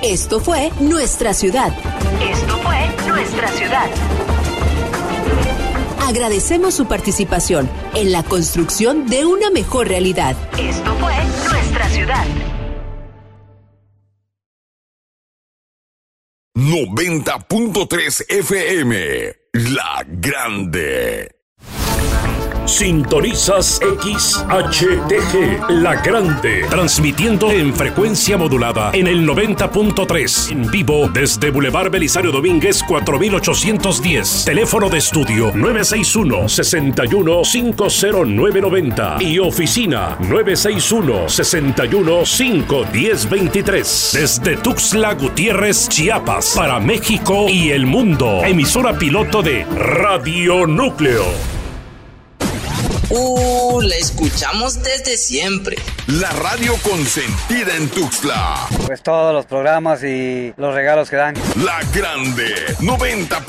Esto fue Nuestra Ciudad. Esto fue Nuestra Ciudad. Agradecemos su participación en la construcción de una mejor realidad. Esto fue Nuestra Ciudad. 90.3 FM, La Grande. Sintonizas XHTG, La Grande, transmitiendo en frecuencia modulada en el 90.3, en vivo desde Boulevard Belisario Domínguez 4810, teléfono de estudio 961-61-50990 y oficina 961-61-51023, desde Tuxtla Gutiérrez, Chiapas, para México y el mundo, emisora piloto de Radio Núcleo. La escuchamos desde siempre. La radio consentida en Tuxtla. Pues todos los programas y los regalos que dan. La Grande, 90.